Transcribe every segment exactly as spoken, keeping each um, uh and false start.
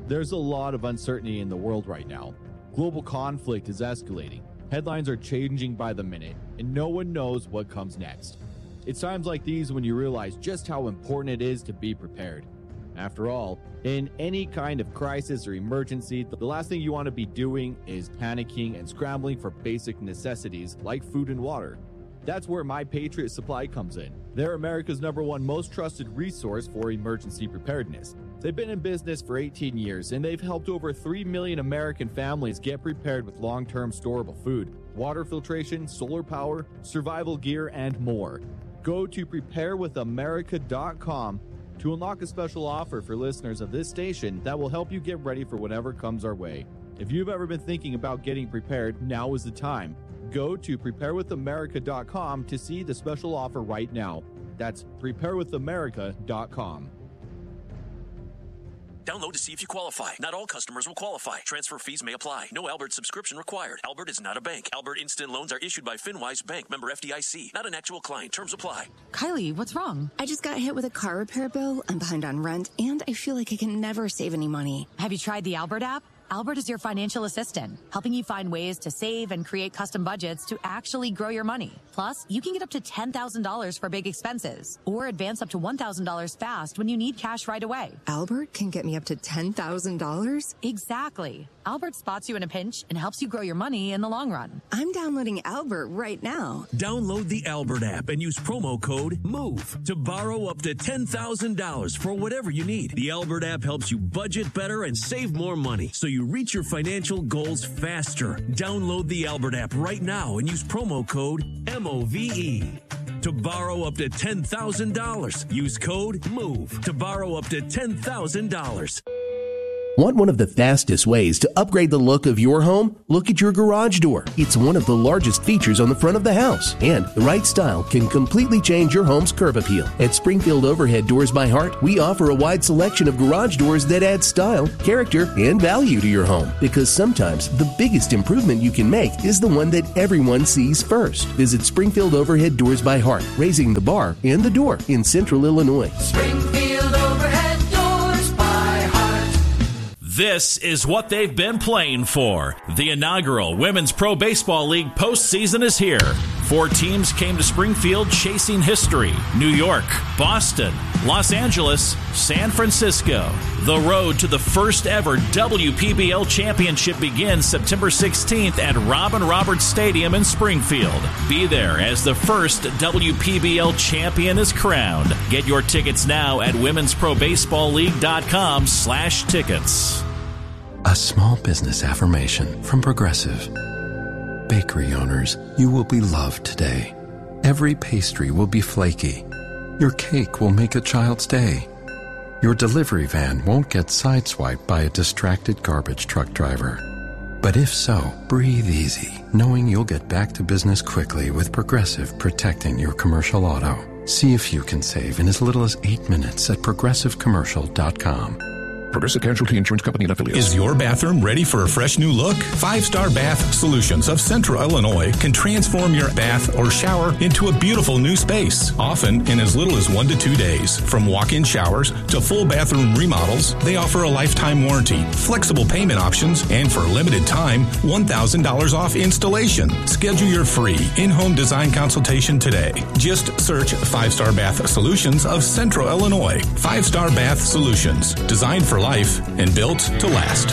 There's a lot of uncertainty in the world right now. Global conflict is escalating. Headlines are changing by the minute, and no one knows what comes next. It's times like these when you realize just how important it is to be prepared. After all, in any kind of crisis or emergency, the last thing you want to be doing is panicking and scrambling for basic necessities like food and water. That's where My Patriot Supply comes in. They're America's number one most trusted resource for emergency preparedness. They've been in business for eighteen years, and they've helped over three million American families get prepared with long-term storable food, water filtration, solar power, survival gear, and more. Go to prepare with america dot com to unlock a special offer for listeners of this station that will help you get ready for whatever comes our way. If you've ever been thinking about getting prepared, now is the time. Go to prepare with america dot com to see the special offer right now. That's prepare with america dot com. Download to see if you qualify. Not all customers will qualify. Transfer fees may apply. No Albert subscription required. Albert is not a bank. Albert Instant Loans are issued by FinWise Bank, member F D I C. Not an actual client. Terms apply. Kylie, what's wrong? I just got hit with a car repair bill. I'm behind on rent, and I feel like I can never save any money. Have you tried the Albert app? Albert is your financial assistant, helping you find ways to save and create custom budgets to actually grow your money. Plus, you can get up to ten thousand dollars for big expenses or advance up to one thousand dollars fast when you need cash right away. Albert can get me up to ten thousand dollars? Exactly. Albert spots you in a pinch and helps you grow your money in the long run. I'm downloading Albert right now. Download the Albert app and use promo code MOVE to borrow up to ten thousand dollars for whatever you need. The Albert app helps you budget better and save more money so you reach your financial goals faster. Download the Albert app right now and use promo code M O V E to borrow up to ten thousand dollars. Use code MOVE to borrow up to ten thousand dollars. Want one of the fastest ways to upgrade the look of your home? Look at your garage door. It's one of the largest features on the front of the house, and the right style can completely change your home's curb appeal. At Springfield Overhead Doors by Heart, we offer a wide selection of garage doors that add style, character, and value to your home, because sometimes the biggest improvement you can make is the one that everyone sees first. Visit Springfield Overhead Doors by Heart, raising the bar and the door in Central Illinois. Springfield Overhead Doors by Heart. This is what they've been playing for. The inaugural Women's Pro Baseball League postseason is here. Four teams came to Springfield chasing history: New York, Boston, Los Angeles, San Francisco. The road to the first ever W P B L championship begins September sixteenth at Robin Roberts Stadium in Springfield. Be there as the first W P B L champion is crowned. Get your tickets now at women's pro baseball league dot com slash tickets. A small business affirmation from Progressive. Bakery owners, you will be loved today. Every pastry will be flaky. Your cake will make a child's day. Your delivery van won't get sideswiped by a distracted garbage truck driver. But if so, breathe easy, knowing you'll get back to business quickly with Progressive protecting your commercial auto. See if you can save in as little as eight minutes at progressive commercial dot com. Progressive Casualty Insurance Company and affiliates. Is your bathroom ready for a fresh new look? Five Star Bath Solutions of Central Illinois can transform your bath or shower into a beautiful new space, often in as little as one to two days. From walk-in showers to full bathroom remodels, they offer a lifetime warranty, flexible payment options, and for a limited time, one thousand dollars off installation. Schedule your free in-home design consultation today. Just search Five Star Bath Solutions of Central Illinois. Five Star Bath Solutions, designed for life and built to last.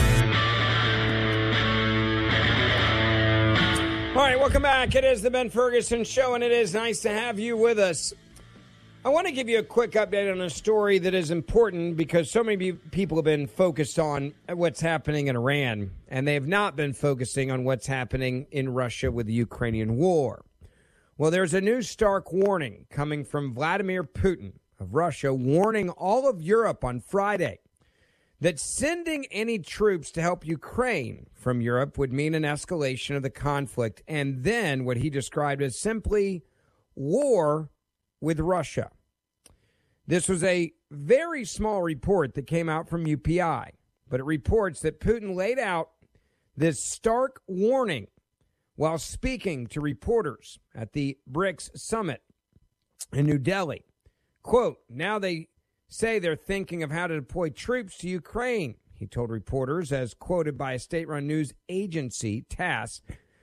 All right, welcome back. It is the Ben Ferguson Show, and it is nice to have you with us. I want to give you a quick update on a story that is important because so many people have been focused on what's happening in Iran, and they have not been focusing on what's happening in Russia with the Ukrainian war. Well, there's a new stark warning coming from Vladimir Putin of Russia, warning all of Europe on Friday that sending any troops to help Ukraine from Europe would mean an escalation of the conflict, and then what he described as simply war with Russia. This was a very small report that came out from U P I, but it reports that Putin laid out this stark warning while speaking to reporters at the BRICS summit in New Delhi. Quote, now they say they're thinking of how to deploy troops to Ukraine, he told reporters, as quoted by a state-run news agency, TASS,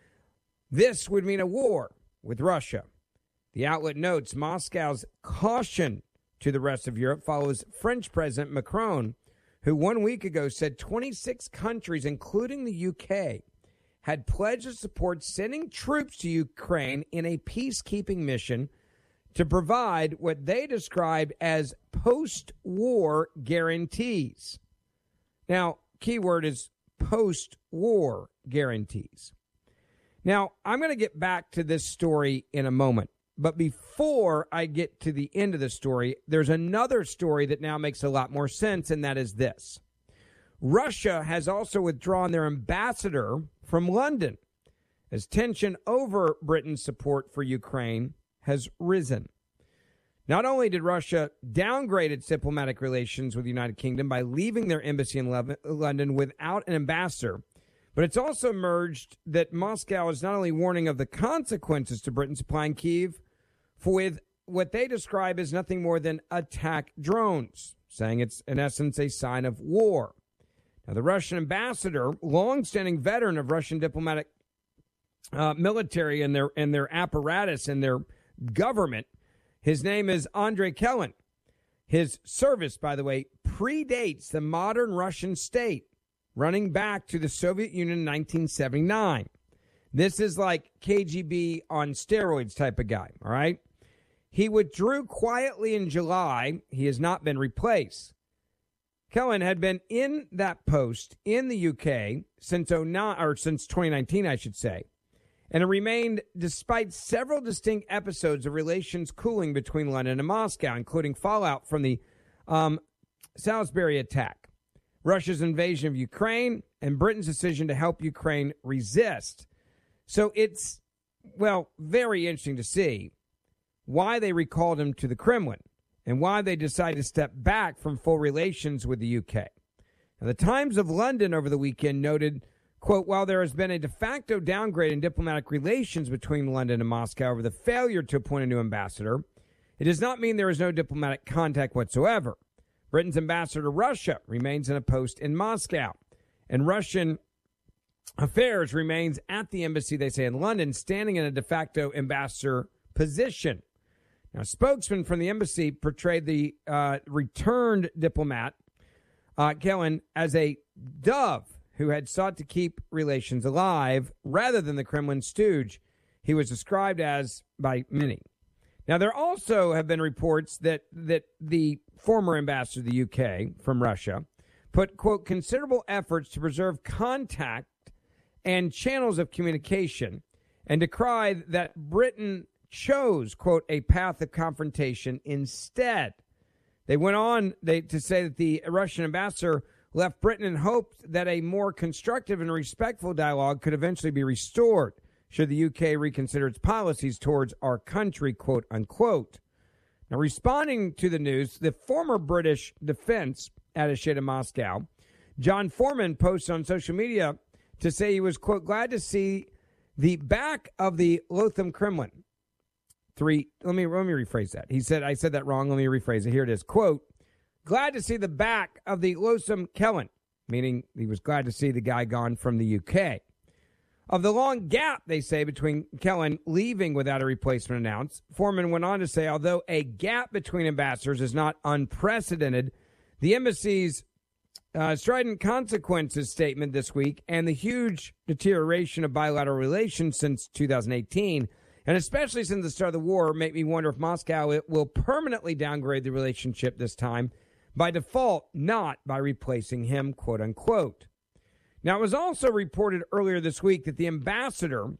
this would mean a war with Russia. The outlet notes Moscow's caution to the rest of Europe follows French President Macron, who one week ago said twenty-six countries, including the U K, had pledged to support sending troops to Ukraine in a peacekeeping mission to provide what they described as post-war guarantees. Now, keyword is post-war guarantees. Now, I'm going to get back to this story in a moment. But before I get to the end of the story, there's another story that now makes a lot more sense, and that is this. Russia has also withdrawn their ambassador from London as tension over Britain's support for Ukraine has risen. Not only did Russia downgrade its diplomatic relations with the United Kingdom by leaving their embassy in London without an ambassador, but it's also emerged that Moscow is not only warning of the consequences to Britain supplying Kyiv with what they describe as nothing more than attack drones, saying it's, in essence, a sign of war. Now, the Russian ambassador, longstanding veteran of Russian diplomatic uh, military and their, and their apparatus and their government, his name is Andrei Kelin. His service, by the way, predates the modern Russian state, running back to the Soviet Union in nineteen seventy-nine. This is like K G B on steroids type of guy, all right? He withdrew quietly in July. He has not been replaced. Kelin had been in that post in the U K since oh nine or since twenty nineteen, I should say, and it remained despite several distinct episodes of relations cooling between London and Moscow, including fallout from the um, Salisbury attack, Russia's invasion of Ukraine, and Britain's decision to help Ukraine resist. So it's, well, very interesting to see why they recalled him to the Kremlin and why they decided to step back from full relations with the U K. Now, the Times of London over the weekend noted, quote, while there has been a de facto downgrade in diplomatic relations between London and Moscow over the failure to appoint a new ambassador, it does not mean there is no diplomatic contact whatsoever. Britain's ambassador to Russia remains in a post in Moscow, and Russian affairs remains at the embassy, they say, in London, standing in a de facto ambassador position. Now, a spokesman from the embassy portrayed the uh, returned diplomat, uh, Kelin, as a dove who had sought to keep relations alive rather than the Kremlin stooge he was described as by many. Now, there also have been reports that, that the former ambassador to the U K from Russia put, quote, considerable efforts to preserve contact and channels of communication and decried that Britain chose, quote, a path of confrontation instead. They went on they, to say that the Russian ambassador left Britain in hopes that a more constructive and respectful dialogue could eventually be restored should the U K reconsider its policies towards our country, quote, unquote. Now, responding to the news, the former British defense attaché to Moscow, John Foreman, posted on social media to say he was, quote, glad to see the back of the Lothar Kremlin. Three, let me let me rephrase that. He said, I said that wrong. Let me rephrase it. Here it is. Quote, glad to see the back of the Lothar Kremlin, meaning he was glad to see the guy gone from the U K. Of the long gap, they say, between Kelin leaving without a replacement announced, Foreman went on to say, although a gap between ambassadors is not unprecedented, the embassy's uh, strident consequences statement this week and the huge deterioration of bilateral relations since two thousand eighteen, and especially since the start of the war, make me wonder if Moscow it will permanently downgrade the relationship this time by default, not by replacing him, quote unquote. Now, it was also reported earlier this week that the ambassador,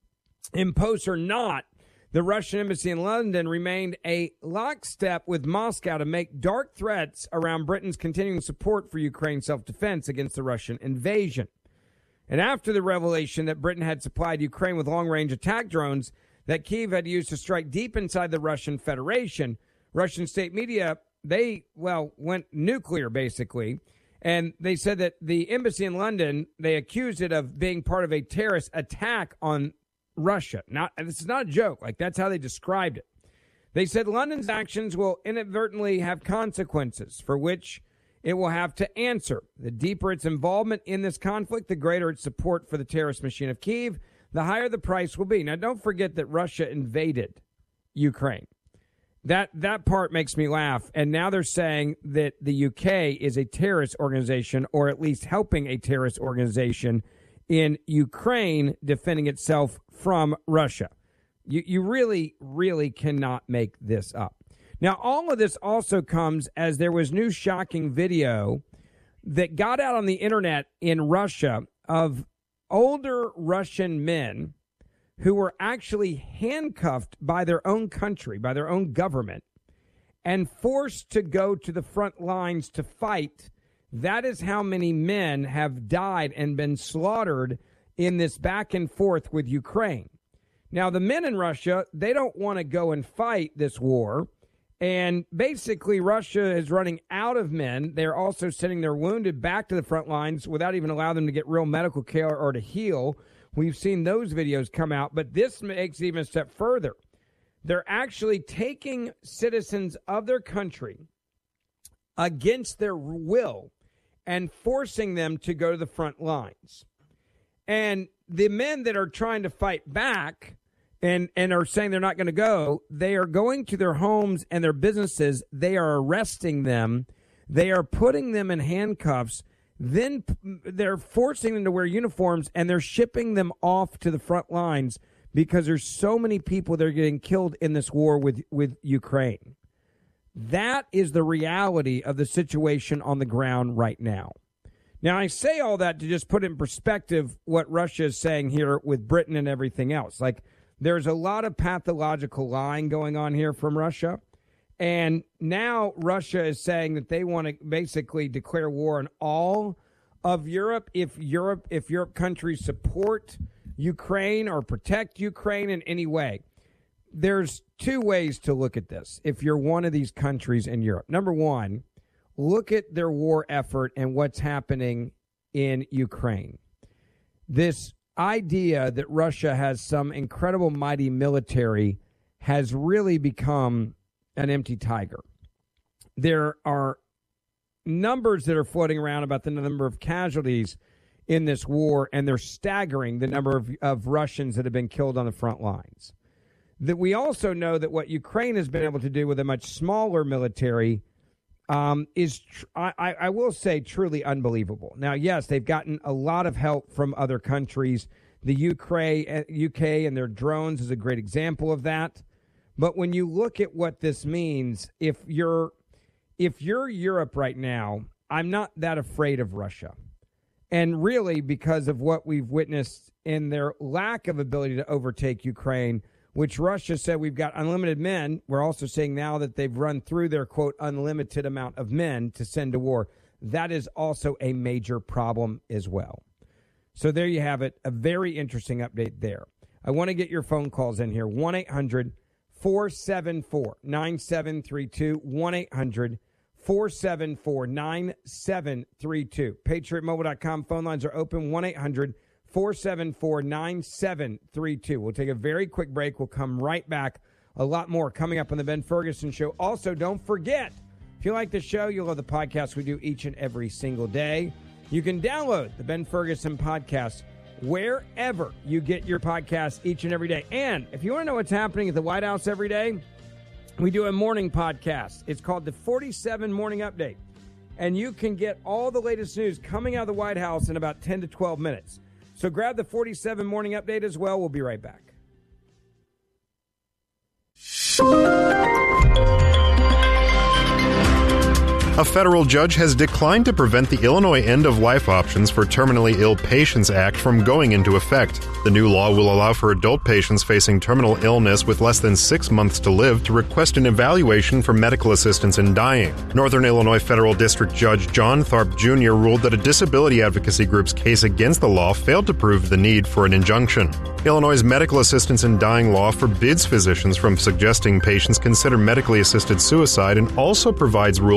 in post or not, the Russian embassy in London remained a lockstep with Moscow to make dark threats around Britain's continuing support for Ukraine's self-defense against the Russian invasion. And after the revelation that Britain had supplied Ukraine with long-range attack drones that Kyiv had used to strike deep inside the Russian Federation, Russian state media, they, well, went nuclear, basically. And they said that the embassy in London, they accused it of being part of a terrorist attack on Russia. Now, this is not a joke. Like, that's how they described it. They said London's actions will inadvertently have consequences for which it will have to answer. The deeper its involvement in this conflict, the greater its support for the terrorist machine of Kyiv, the higher the price will be. Now, don't forget that Russia invaded Ukraine. That that part makes me laugh. And now they're saying that the U K is a terrorist organization, or at least helping a terrorist organization in Ukraine defending itself from Russia. You, you really, really cannot make this up. Now, all of this also comes as there was new shocking video that got out on the internet in Russia of older Russian men who were actually handcuffed by their own country, by their own government, and forced to go to the front lines to fight. That is how many men have died and been slaughtered in this back and forth with Ukraine. Now, the men in Russia, they don't want to go and fight this war. And basically, Russia is running out of men. They're also sending their wounded back to the front lines without even allowing them to get real medical care or to heal. We've seen those videos come out, but this makes it even a step further. They're actually taking citizens of their country against their will and forcing them to go to the front lines. And the men that are trying to fight back and, and are saying they're not going to go, they are going to their homes and their businesses. They are arresting them. They are putting them in handcuffs. Then they're forcing them to wear uniforms, and they're shipping them off to the front lines because there's so many people that are getting killed in this war with, with Ukraine. That is the reality of the situation on the ground right now. Now, I say all that to just put in perspective what Russia is saying here with Britain and everything else. Like, there's a lot of pathological lying going on here from Russia. And now Russia is saying that they want to basically declare war on all of Europe if Europe, if Europe countries support Ukraine or protect Ukraine in any way. There's two ways to look at this if you're one of these countries in Europe. Number one, look at their war effort and what's happening in Ukraine. This idea that Russia has some incredible mighty military has really become an empty tiger. There are numbers that are floating around about the number of casualties in this war, and they're staggering, the number of, of Russians that have been killed on the front lines. That we also know that what Ukraine has been able to do with a much smaller military um, is, tr- I, I will say, truly unbelievable. Now, yes, they've gotten a lot of help from other countries. The U K, U K and their drones is a great example of that. But when you look at what this means, if you're if you're Europe right now, I'm not that afraid of Russia. And really, because of what we've witnessed in their lack of ability to overtake Ukraine, which Russia said we've got unlimited men. We're also saying now that they've run through their, quote, unlimited amount of men to send to war. That is also a major problem as well. So there you have it. A very interesting update there. I want to get your phone calls in here. one eight hundred four seven four nine seven three two. one eight hundred four seven four nine seven three two. Patriot Mobile dot com phone lines are open. one eight hundred four seven four nine seven three two. We'll take a very quick break. We'll come right back. A lot more coming up on the Ben Ferguson Show. Also, don't forget, if you like the show, you'll love the podcast we do each and every single day. You can download the Ben Ferguson podcast wherever you get your podcasts each and every day. And if you want to know what's happening at the White House every day, we do a morning podcast. It's called the forty-seven Morning Update. And you can get all the latest news coming out of the White House in about ten to twelve minutes. So grab the forty-seven Morning Update as well. We'll be right back. A federal judge has declined to prevent the Illinois End-of-Life Options for Terminally Ill Patients Act from going into effect. The new law will allow for adult patients facing terminal illness with less than six months to live to request an evaluation for medical assistance in dying. Northern Illinois Federal District Judge John Tharp Junior ruled that a disability advocacy group's case against the law failed to prove the need for an injunction. Illinois' medical assistance in dying law forbids physicians from suggesting patients consider medically assisted suicide and also provides rules allowing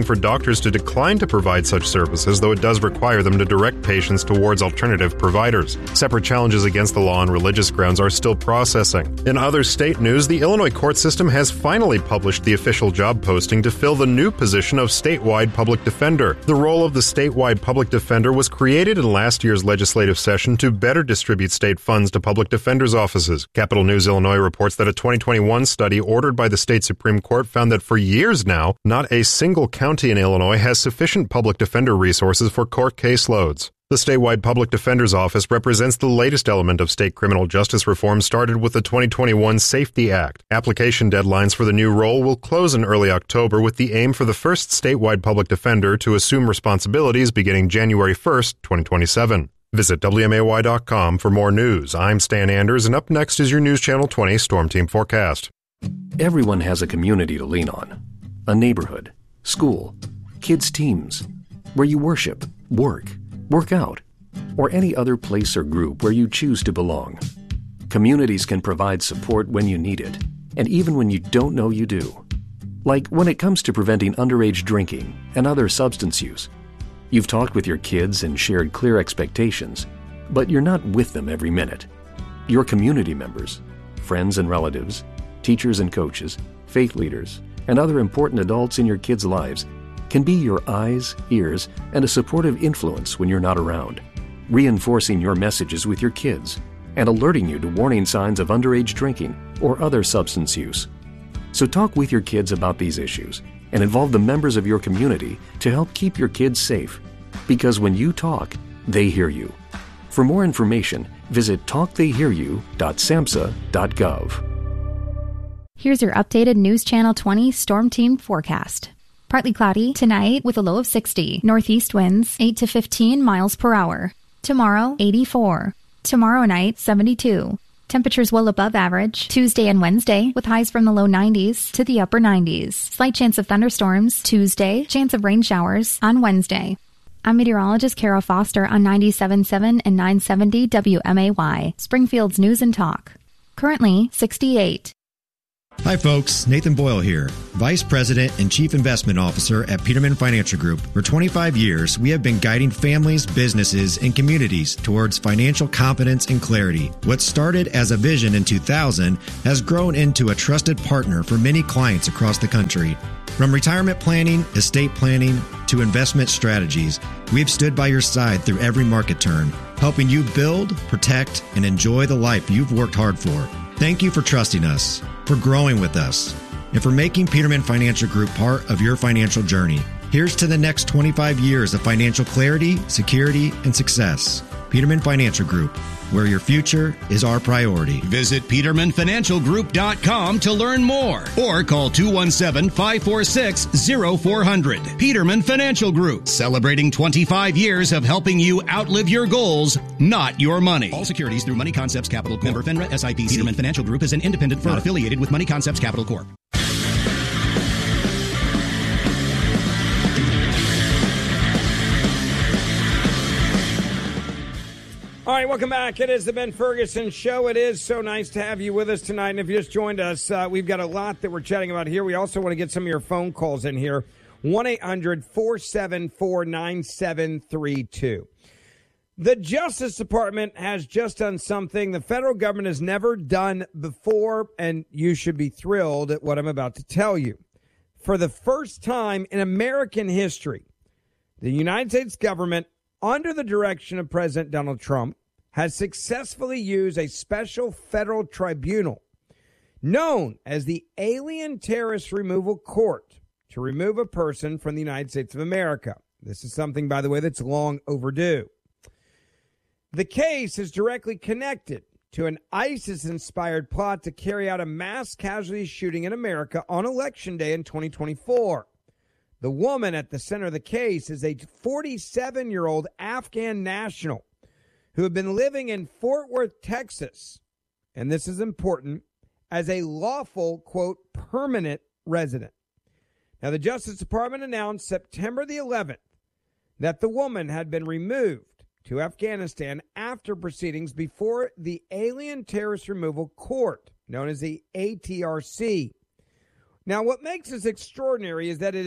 for doctors to decline to provide such services, though it does require them to direct patients towards alternative providers. Separate challenges against the law on religious grounds are still processing. In other state news, the Illinois court system has finally published the official job posting to fill the new position of statewide public defender. The role of the statewide public defender was created in last year's legislative session to better distribute state funds to public defenders' offices. Capital News Illinois reports that a twenty twenty-one study ordered by the state Supreme Court found that for years now, not a single county in Illinois has sufficient public defender resources for court caseloads. The statewide public defender's office represents the latest element of state criminal justice reform started with the twenty twenty-one SAFETY Act. Application deadlines for the new role will close in early October, with the aim for the first statewide public defender to assume responsibilities beginning January first, twenty twenty-seven. Visit W M A Y dot com for more news. I'm Stan Anders, and up next is your News Channel twenty Storm Team Forecast. Everyone has a community to lean on. A neighborhood, school, kids' teams, where you worship, work, work out, or any other place or group where you choose to belong. Communities can provide support when you need it, and even when you don't know you do. Like when it comes to preventing underage drinking and other substance use. You've talked with your kids and shared clear expectations, but you're not with them every minute. Your community members, friends and relatives, teachers and coaches, faith leaders, and other important adults in your kids' lives can be your eyes, ears, and a supportive influence when you're not around, reinforcing your messages with your kids and alerting you to warning signs of underage drinking or other substance use. So talk with your kids about these issues and involve the members of your community to help keep your kids safe. Because when you talk, they hear you. For more information, visit talk they hear you dot samhsa dot gov. Here's your updated News Channel twenty Storm Team forecast. Partly cloudy tonight with a low of sixty. Northeast winds eight to fifteen miles per hour. Tomorrow, eighty-four. Tomorrow night, seventy-two. Temperatures well above average Tuesday and Wednesday with highs from the low nineties to the upper nineties. Slight chance of thunderstorms Tuesday, chance of rain showers on Wednesday. I'm meteorologist Kara Foster on ninety-seven point seven and nine seventy W M A Y, Springfield's News and Talk. Currently, sixty-eight. Hi folks, Nathan Boyle here, Vice President and Chief Investment Officer at Peterman Financial Group. For twenty-five years, we have been guiding families, businesses, and communities towards financial competence and clarity. What started as a vision in two thousand has grown into a trusted partner for many clients across the country. From retirement planning, estate planning, to investment strategies, we've stood by your side through every market turn, helping you build, protect, and enjoy the life you've worked hard for. Thank you for trusting us, for growing with us, and for making Peterman Financial Group part of your financial journey. Here's to the next twenty-five years of financial clarity, security, and success. Peterman Financial Group, where your future is our priority. Visit peterman financial group dot com to learn more or call two one seven, five four six, zero four zero zero. Peterman Financial Group, celebrating twenty-five years of helping you outlive your goals, not your money. All securities through Money Concepts Capital Corp. Member FINRA S I P C. Peterman Financial Group is an independent firm not affiliated with Money Concepts Capital Corp. All right, welcome back. It is the Ben Ferguson Show. It is so nice to have you with us tonight. And if you just joined us, uh, we've got a lot that we're chatting about here. We also want to get some of your phone calls in here. one eight hundred, four seven four, nine seven three two. The Justice Department has just done something the federal government has never done before, and you should be thrilled at what I'm about to tell you. For the first time in American history, the United States government, under the direction of President Donald Trump, has successfully used a special federal tribunal known as the Alien Terrorist Removal Court to remove a person from the United States of America. This is something, by the way, that's long overdue. The case is directly connected to an ISIS-inspired plot to carry out a mass casualty shooting in America on Election Day in twenty twenty-four. The woman at the center of the case is a forty-seven-year-old Afghan national who had been living in Fort Worth, Texas, and this is important, as a lawful, quote, permanent resident. Now, the Justice Department announced September the eleventh that the woman had been removed to Afghanistan after proceedings before the Alien Terrorist Removal Court, known as the A T R C. Now, what makes this extraordinary is that it is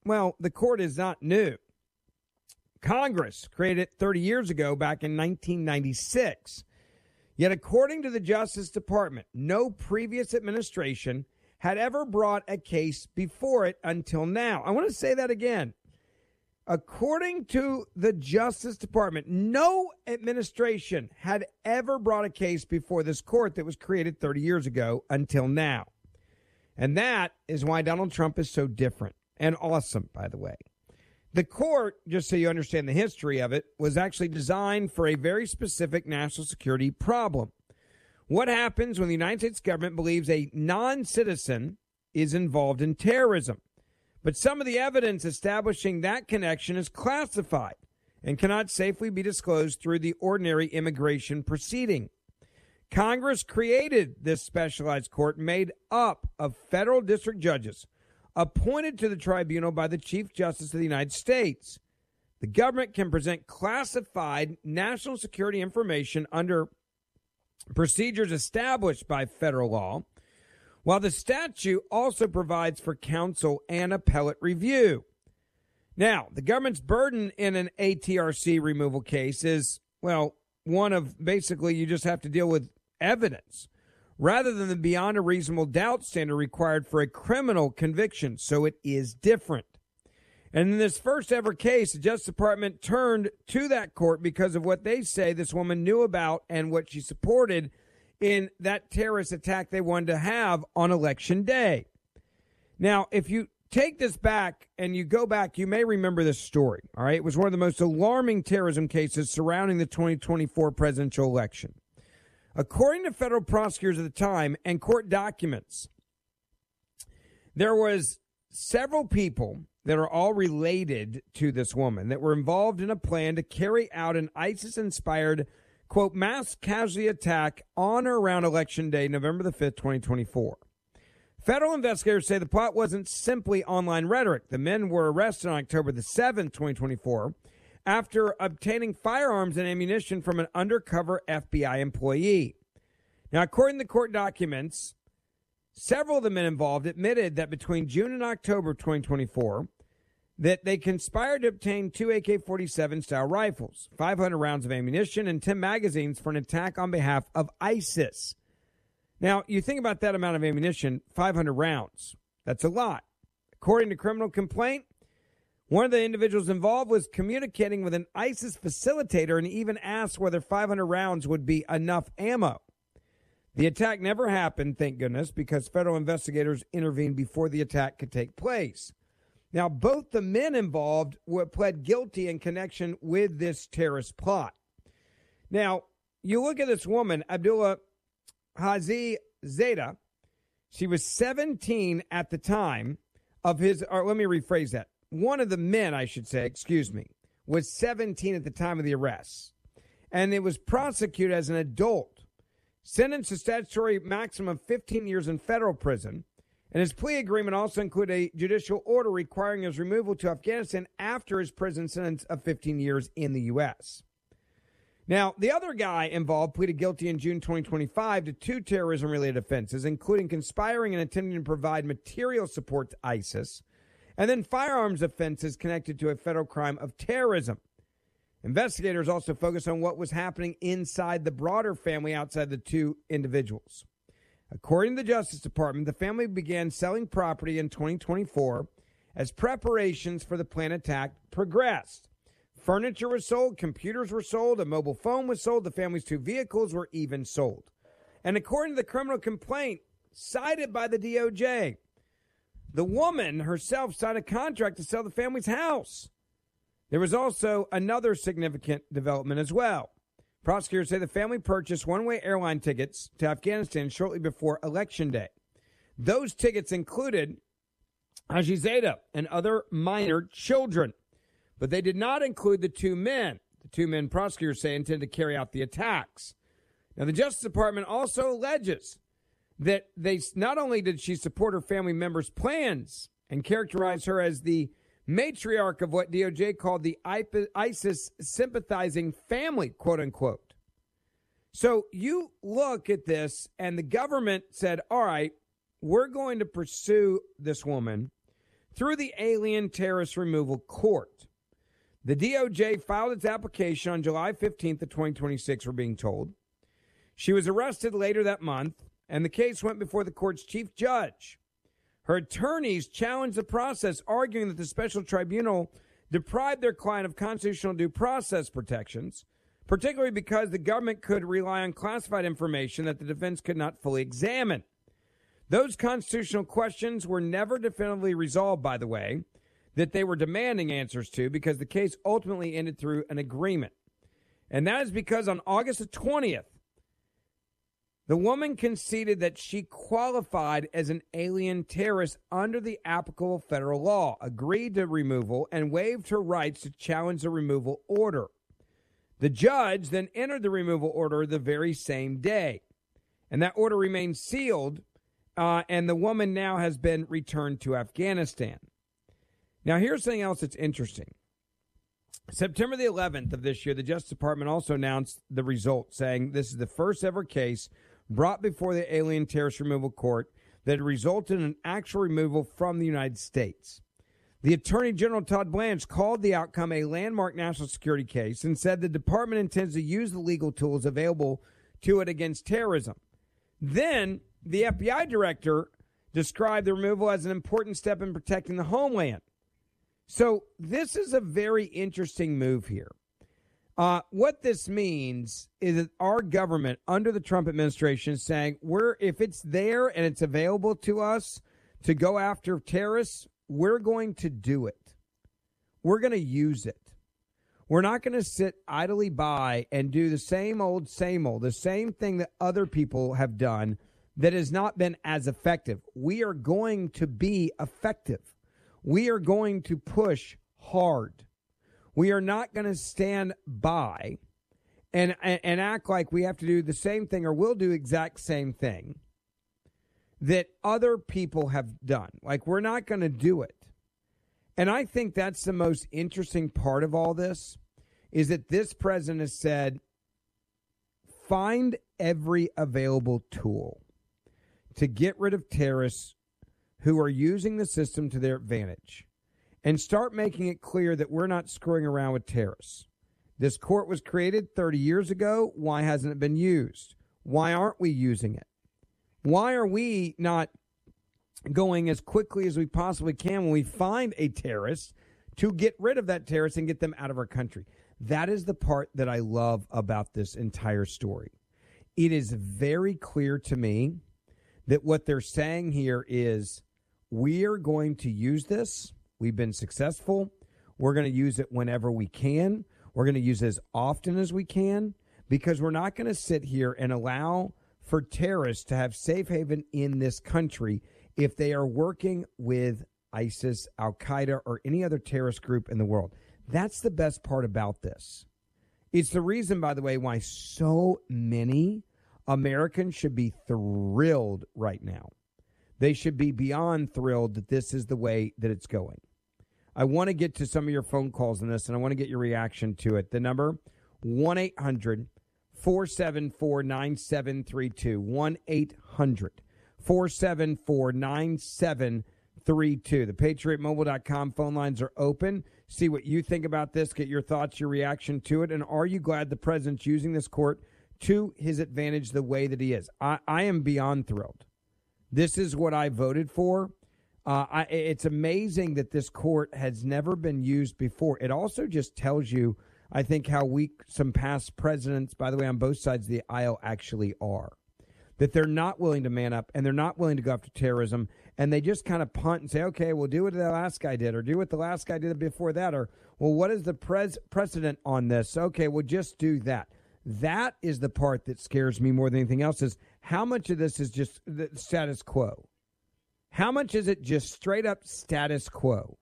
Well, the court is not new. Congress created it thirty years ago, back in nineteen ninety-six. Yet, according to the Justice Department, no previous administration had ever brought a case before it until now. I want to say that again. According to the Justice Department, no administration had ever brought a case before this court that was created thirty years ago until now. And that is why Donald Trump is so different and awesome, by the way. The court, just so you understand the history of it, was actually designed for a very specific national security problem. What happens when the United States government believes a non-citizen is involved in terrorism? But some of the evidence establishing that connection is classified and cannot safely be disclosed through the ordinary immigration proceeding. Congress created this specialized court made up of federal district judges appointed to the tribunal by the Chief Justice of the United States. The government can present classified national security information under procedures established by federal law, while the statute also provides for counsel and appellate review. Now, the government's burden in an A T R C removal case is, well, one of basically you just have to deal with evidence rather than the beyond a reasonable doubt standard required for a criminal conviction. So it is different. And in this first ever case, the Justice Department turned to that court because of what they say this woman knew about and what she supported in that terrorist attack they wanted to have on Election Day. Now, if you take this back and you go back, you may remember this story. All right. It was one of the most alarming terrorism cases surrounding the twenty twenty-four presidential election. According to federal prosecutors at the time and court documents, there was several people that are all related to this woman that were involved in a plan to carry out an ISIS-inspired, quote, mass casualty attack on or around Election Day, November the fifth, twenty twenty-four. Federal investigators say the plot wasn't simply online rhetoric. The men were arrested on October the seventh, twenty twenty-four, after obtaining firearms and ammunition from an undercover F B I employee. Now, according to court documents, several of the men involved admitted that between June and October twenty twenty-four, that they conspired to obtain two A K forty-seven style rifles, five hundred rounds of ammunition, and ten magazines for an attack on behalf of ISIS. Now, you think about that amount of ammunition, five hundred rounds. That's a lot. According to criminal complaint, one of the individuals involved was communicating with an ISIS facilitator and even asked whether five hundred rounds would be enough ammo. The attack never happened, thank goodness, because federal investigators intervened before the attack could take place. Now, both the men involved were pled guilty in connection with this terrorist plot. Now, you look at this woman, Abdullah Hazi Zeta. She was seventeen at the time of his, or let me rephrase that. One of the men, I should say, excuse me, was seventeen at the time of the arrest. And it was prosecuted as an adult, sentenced to statutory maximum of fifteen years in federal prison. And his plea agreement also included a judicial order requiring his removal to Afghanistan after his prison sentence of fifteen years in the U S. Now, the other guy involved pleaded guilty in June twenty twenty-five to two terrorism-related offenses, including conspiring and intending to provide material support to ISIS, and then firearms offenses connected to a federal crime of terrorism. Investigators also focused on what was happening inside the broader family outside the two individuals. According to the Justice Department, the family began selling property in twenty twenty-four as preparations for the planned attack progressed. Furniture was sold, computers were sold, a mobile phone was sold, the family's two vehicles were even sold. And according to the criminal complaint cited by the D O J, the woman herself signed a contract to sell the family's house. There was also another significant development as well. Prosecutors say the family purchased one-way airline tickets to Afghanistan shortly before Election Day. Those tickets included Haji Zeta and other minor children, but they did not include the two men. The two men, prosecutors say, intended to carry out the attacks. Now, the Justice Department also alleges that they not only did she support her family members' plans and characterize her as the matriarch of what D O J called the ISIS sympathizing family, quote unquote. So you look at this, and the government said, all right, we're going to pursue this woman through the Alien Terrorist Removal Court. The D O J filed its application on July fifteenth of twenty twenty-six, we're being told. She was arrested later that month, and the case went before the court's chief judge. Her attorneys challenged the process, arguing that the special tribunal deprived their client of constitutional due process protections, particularly because the government could rely on classified information that the defense could not fully examine. Those constitutional questions were never definitively resolved, by the way, that they were demanding answers to, because the case ultimately ended through an agreement. And that is because on August the twentieth, the woman conceded that she qualified as an alien terrorist under the applicable federal law, agreed to removal, and waived her rights to challenge the removal order. The judge then entered the removal order the very same day, and that order remains sealed, uh, and the woman now has been returned to Afghanistan. Now, here's something else that's interesting. September the eleventh of this year, the Justice Department also announced the result, saying this is the first ever case brought before the Alien Terrorist Removal Court that resulted in an actual removal from the United States. The Attorney General Todd Blanche called the outcome a landmark national security case and said the department intends to use the legal tools available to it against terrorism. Then the F B I director described the removal as an important step in protecting the homeland. So this is a very interesting move here. Uh, what this means is that our government under the Trump administration is saying, we're, if it's there and it's available to us to go after terrorists, we're going to do it. We're going to use it. We're not going to sit idly by and do the same old, same old, the same thing that other people have done that has not been as effective. We are going to be effective. We are going to push hard. We are not going to stand by and, and and act like we have to do the same thing or will do the exact same thing that other people have done. Like, we're not going to do it. And I think that's the most interesting part of all this, is that this president has said, find every available tool to get rid of terrorists who are using the system to their advantage, and start making it clear that we're not screwing around with terrorists. This court was created thirty years ago. Why hasn't it been used? Why aren't we using it? Why are we not going as quickly as we possibly can when we find a terrorist to get rid of that terrorist and get them out of our country? That is the part that I love about this entire story. It is very clear to me that what they're saying here is, we are going to use this. We've been successful. We're going to use it whenever we can. We're going to use it as often as we can, because we're not going to sit here and allow for terrorists to have safe haven in this country if they are working with ISIS, Al-Qaeda, or any other terrorist group in the world. That's the best part about this. It's the reason, by the way, why so many Americans should be thrilled right now. They should be beyond thrilled that this is the way that it's going. I want to get to some of your phone calls on this, and I want to get your reaction to it. The number, one eight hundred four seven four nine seven three two. one eight hundred four seven four nine seven three two. The patriot mobile dot com phone lines are open. See what you think about this. Get your thoughts, your reaction to it. And are you glad the president's using this court to his advantage the way that he is? I, I am beyond thrilled. This is what I voted for. Uh, I, it's amazing that this court has never been used before. It also just tells you, I think, how weak some past presidents, by the way, on both sides of the aisle actually are. That they're not willing to man up, and they're not willing to go after terrorism, and they just kind of punt and say, okay, we'll do what the last guy did, or do what the last guy did before that, or, well, what is the pres- precedent on this? Okay, we'll just do that. That is the part that scares me more than anything else, is how much of this is just the status quo? How much is it just straight up status quo?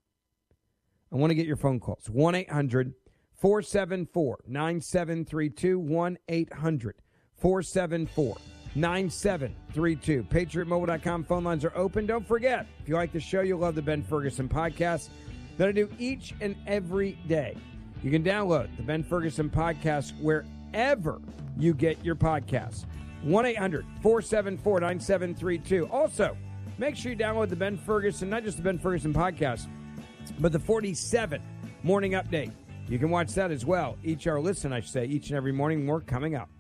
I want to get your phone calls. one eight hundred four seven four nine seven three two. one eight hundred four seven four nine seven three two. patriot mobile dot com phone lines are open. Don't forget, if you like the show, you'll love the Ben Ferguson podcast that I do each and every day. You can download the Ben Ferguson podcast wherever you get your podcasts. one eight hundred four seven four nine seven three two. Also, make sure you download the Ben Ferguson, not just the Ben Ferguson podcast, but the forty-seven Morning Update. You can watch that as well. Each hour, listen, I should say, each and every morning. More coming up.